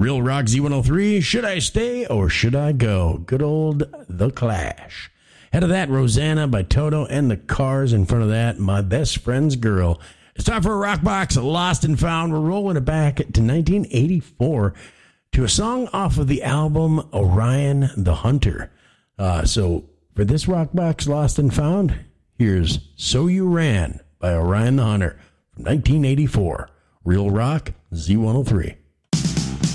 Real Rock Z103, Should I Stay or Should I Go? Good old The Clash. Ahead of that, Rosanna by Toto and the Cars. In front of that, My Best Friend's Girl. It's time for a Rock Box Lost and Found. We're rolling it back to 1984 to a song off of the album Orion the Hunter. So for this Rock Box Lost and Found, here's So You Ran by Orion the Hunter from 1984. Real Rock Z103.